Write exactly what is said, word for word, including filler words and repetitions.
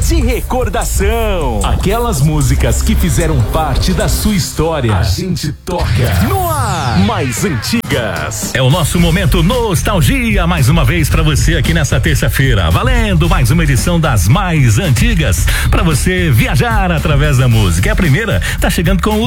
músicas de recordação. Aquelas músicas que fizeram parte da sua história. A gente toca no ar. Mais antigas. É o nosso momento nostalgia, mais uma vez pra você aqui nessa terça-feira. Valendo mais uma edição das mais antigas, pra você viajar através da música. E a primeira tá chegando com o